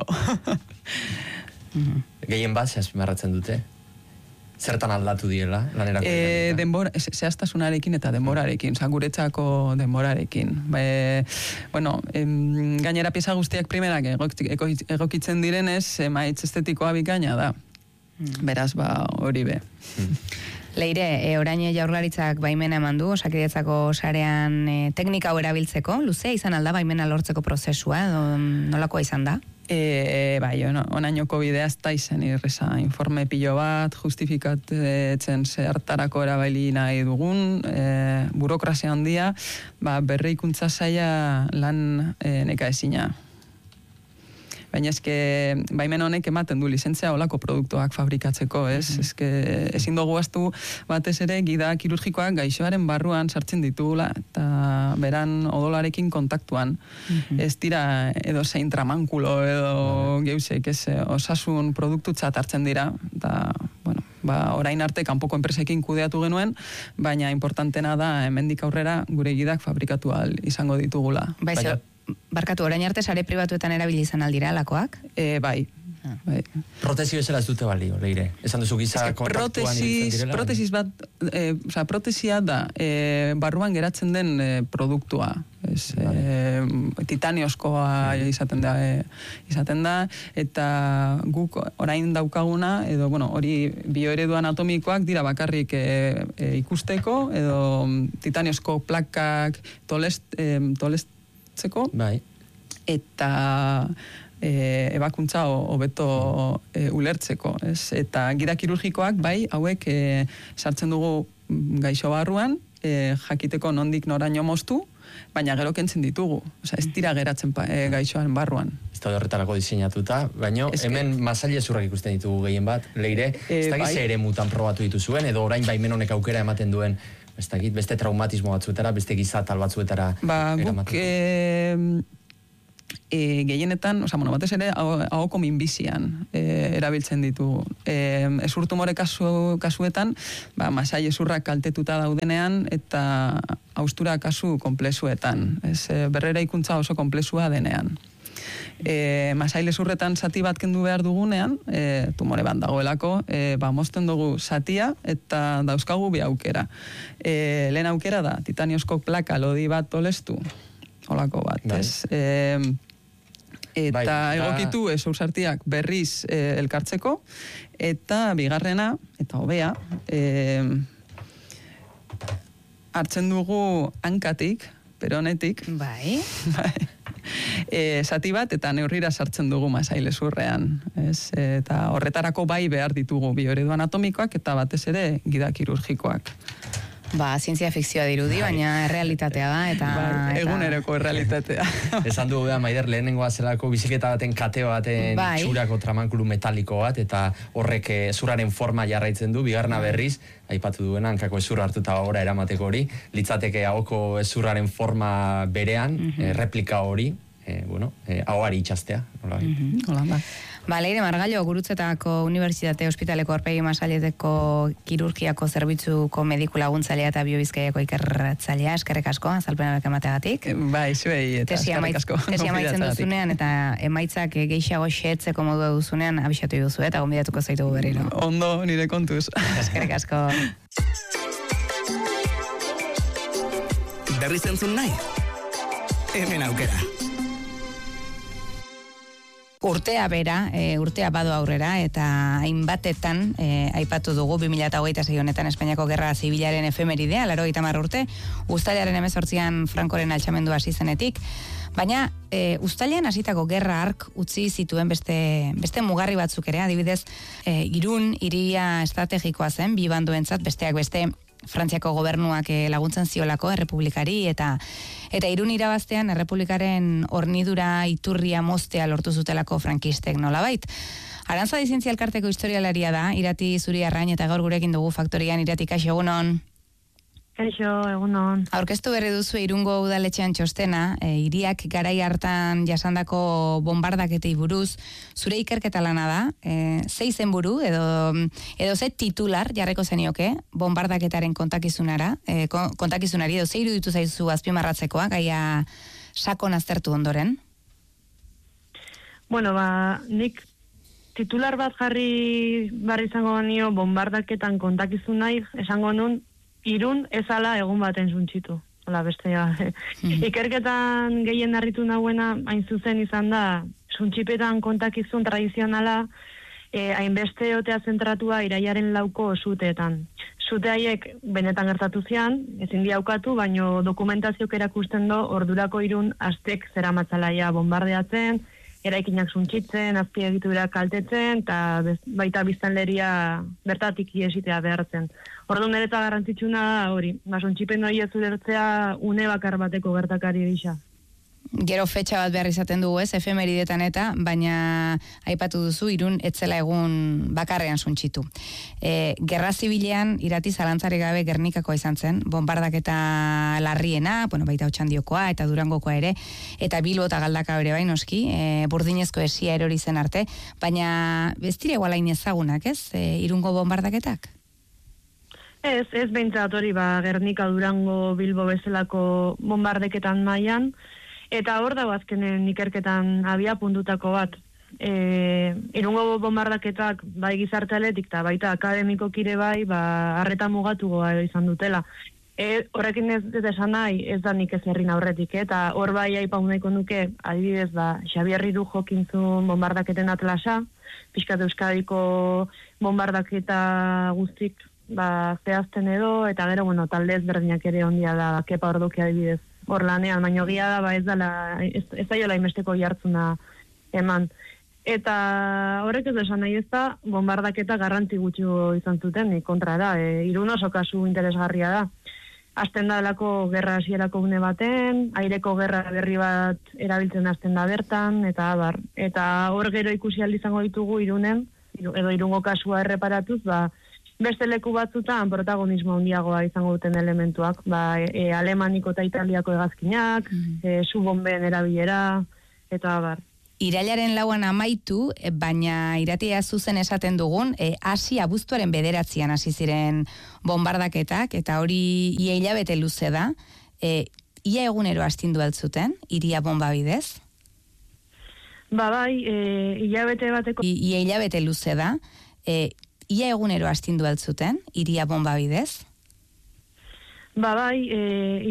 Gehien bat, zehazpimarratzen dute? Zertan aldatu diela, lanerako? E, denbora, zehaztasunarekin eta denborarekin, oza, guretzako denborarekin. Ba, bueno, em, gainera pieza guztiak primerak egokitzen direnez, emaitz estetikoa bikaina da. Beraz, ba, hori be. Leire, e, orain Jaurlaritzak baimena eman du, Osakidetzako sarean e, teknika hau erabiltzeko, luzea izan alda baimena lortzeko prozesua, edo nolakoa izan da? E, bai, no, onainoko bidea ez da izan irreza, informe pilo bat, justifikatzen zertarako erabili nahi dugun, e, burokrazia handia, ba, berreikuntza zaila lan e, neka ezina. Baina eske baimen honek ematen du lizentzia olako produktuak fabrikatzeko, ez? Mm-hmm. Eske ezin dugu astu batez ere gida kirurgikoak gaixoaren barruan sartzen ditugula eta beran odolarekin kontaktuan. Mm-hmm. Ez dira edo zein tramankulo edo mm-hmm. geusek, ez, osasun produktutzat hartzen dira eta bueno, ba, orain arte kanpoko enpresekin kudeatu genuen, baina importantena da hemendik aurrera gure gidak fabrikatu ahal izango ditugula. Baina barkatu, orain arte sare pribatuetan erabili izan aldira lakoak? E, bai. Ah. bai. Protesio ezela ez dute balio, Leire. Esan duzu giza kontaktuan ibiltzen direla. Protesis bat, e, oza, protesia da, e, barruan geratzen den e, produktua. Ez, e, titaniozkoa izaten da, e, izaten da, eta guk orain daukaguna, edo, bueno, hori bioeredu anatomikoak dira bakarrik e, e, ikusteko, edo titaniozko plakak tolest, e, tolest bai. Eta e, ebakuntza hobeto e, ulertzeko, ez? Eta gida kirurgikoak bai hauek e, sartzen dugu gaixo barruan, e, jakiteko nondik noraino moztu, baina gero kentzen ditugu. Osea, ez dira geratzen pa, e, gaixoan barruan. Ez da horretarako diseinatuta, baina hemen masaile zurrak ikusten ditugu gehien bat, Leire, e, ez dakiz bai. ere mutan probatu dituzuen, edo orain baimen honek aukera ematen duen, ez dakit, beste traumatismo batzuetara, beste gizatal batzuetara ba, guk e, e, gehienetan, oza, bueno, batez ere ahoko minbizian e, erabiltzen ditu. E, ezurtumore kasu, kasuetan, ba, masai ezurrak kaltetuta daudenean eta haustura kasu konplezuetan. Ez, e, berrera ikuntza oso konplezua denean. E, masaile zurretan zati bat kendu behar dugunean, e, tumore bat dagoelako, e, ba, mozten dugu zatia eta dauzkagu bi aukera. E, lehen aukera da, titaniozko plaka lodi bat tolestu, holako bat, bai. Ez? E, eta bai, egokitu ez ausartiak berriz e, elkartzeko, eta bigarrena, eta hobea, e, hartzen dugu hankatik, peronetik, bai. bai. E, zati bat eta neurrira sartzen dugu masaile zurrean. Ez? Eta horretarako bai behar ditugu bioeredu anatomikoak eta batez ere gida kirurgikoak. Ba, zientzia fikzioa dirudi, baina errealitatea da, eta... Ba, eguneroko errealitatea. Esan dugu beha, Maider, lehenengoa zelako biziketa baten kateo baten bai. Txurako tramankulu metaliko bat, eta horrek zuraren forma jarraitzen du, bigarna berriz, aipatu duena, hankako ezurra hartuta ora eramateko hori, litzateke ahoko ezurraren forma berean, mm-hmm. replika hori, e, bueno, e, ahoari itxastea. Hola, mm-hmm. Hola, ba. Ba, Leire Margallo, Gurutzetako Unibertsitate Ospitaleko Aurpegi Masaileteko Kirurgiako Zerbitzuko Mediku Laguntzailea eta Biobizkaiako Ikerratzailea, eskerrik asko, azalpenak emateagatik. Bai, zuei, eta eskerrik asko. Tesia amaitzen duzunean, eta emaitzak gehiago xeetzeko modua duzunean, abixatu duzu, eta gonbidatuko zaitugu berriro. Ondo, nire kontuz. Eskerrik asko. Berriz entzun nahi? Hemen aukera. Urtea bera, e, urtea bado aurrera, eta hainbatetan e, aipatu dugu bi mila hogeita sei honetan Espainiako Gerra Zibilaren efemeridea, laurogeita hamar urte, uztailaren hemezortzian Frankoren altxamendua hasi zenetik, baina e, uztailean hasitako gerra hark utzi zituen beste, beste mugarri batzuk ere, adibidez, e, Irun hiria estrategikoa zen, bi banduentzat, besteak beste, Frantziako gobernuak laguntzen ziolako errepublikari, eta eta Irun irabaztean errepublikaren hornidura iturria moztea lortu zutelako frankistek nolabait. Arantza Dizientzia Elkarteko historialaria da, Irati Zuri Arrain, eta gaur gurekin dugu faktorian. Irati, kaixo, egunon. Kaixo, egunon. Aurkeztu berri duzu Irungo udaletxean txostena, e, hiriak garai hartan jasandako bombardaketei buruz, zure ikerketa lana da, e, zei zen buru, edo, edo ze titular jarreko zenioke, bombardaketaren kontakizunara, e, kontakizunari, edo ze iruditu zaizu azpimarratzekoa, gaia sakon aztertu ondoren? Bueno, ba, nik titular bat jarri barri izango nio bombardaketan kontakizun nahi, esango nun, Irun ezala egun baten zuntxitu. Hola, beste ja. Hmm. Ikerketan gehien harritu nahuena, hain zuzen izan da, zuntxipetan kontakizun tradizionala, eh, hainbeste otea zentratua iraiaren lauko zuteetan. Zute haiek benetan gertatu zian, ezin diaukatu, baino dokumentazioak erakusten do, ordurako Irun aztek zera matzalaia bombardeatzen, eraikinak zuntxitzen, azpiegitura kaltetzen, eta baita biztanleria bertatik iesitea behartzen. Orduan ereta garrantzitsuna da hori, zuntxipen hori ez ulertzea une bakar bateko gertakari gisa. Gero fetxa bat behar izaten dugu ez, efemeridetan eta, baina aipatu duzu Irun etzela egun bakarrean zuntxitu. E, Gerra Zibilean Irati zalantzari gabe Gernikakoa izan zen, bombardaketa larriena, bueno, baita Otxandiokoa eta Durangokoa ere, eta Bilbo eta Galdaka ere bai noski, e, burdinezko esia erori zen arte, baina ez dira igualain ezagunak ez, e, Irungo bombardaketak? Ez, ez behintzat hori, ba, Gernika, Durango, Bilbo bezalako bombardeketan mailan, eta hor dago azkenen ikerketan abia puntutako bat. E, Irungo bombardaketak bai gizartealetik eta baita akademiko kire bai, ba, arreta mugatu goa izan dutela. E, horrekin ez ez esan nahi, ez da nik ez herrin aurretik, eta hor bai aipauneko nuke, adibidez, ba, Xabier Riru jokintzun bombardaketen atlasa, pixkat Euskadiko bombardaketa guztik ba, zehazten edo, eta gero, bueno, talde ezberdinak ere ondia da, Kepa Ordoki adibidez, hor lanean, baino gia da, ba, ez dala, ez, ez daiola inbesteko jartzuna eman. Eta horrek ez esan nahi ez da, bombardaketa garrantzi gutxu izan zuten, kontra da, e, Irun oso kasu interesgarria da. Hasten da delako gerra hasierako une baten, aireko gerra berri bat erabiltzen hasten da bertan, eta abar. Eta hor gero ikusi aldi izango ditugu Irunen, edo Irungo kasua erreparatuz, ba, beste leku batzutan protagonismo handiagoa izango duten elementuak, ba, e, Alemaniko eta Italiako hegazkinak, mm. e, subomben erabilera, eta abar. Irailaren lauan amaitu, baina iratia zuzen esaten dugun, e, hasi abuztuaren bederatzian hasi ziren bombardaketak, eta hori ia hilabete luze da, e, ia egunero astindu altzuten, iria bomba bidez? Ba bai, e, hilabete bateko... I, ia hilabete luze da, e, ia egunero astindu altzuten, iria bomba bidez? Ba bai, e,